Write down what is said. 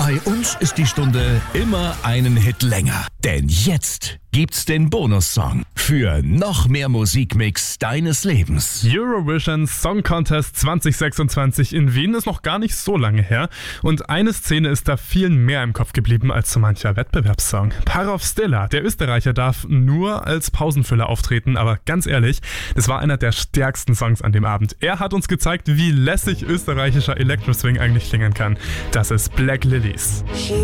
Bei uns ist die Stunde immer einen Hit länger. Denn jetzt gibt's den Bonussong für noch mehr Musikmix deines Lebens. Eurovision Song Contest 2026 in Wien ist noch gar nicht so lange her. Und eine Szene ist da viel mehr im Kopf geblieben als so mancher Wettbewerbssong. Parov Stella, der Österreicher, darf nur als Pausenfüller auftreten, aber ganz ehrlich, das war einer der stärksten Songs an dem Abend. Er hat uns gezeigt, wie lässig österreichischer Electro-Swing eigentlich klingen kann. Das ist Black Lilies.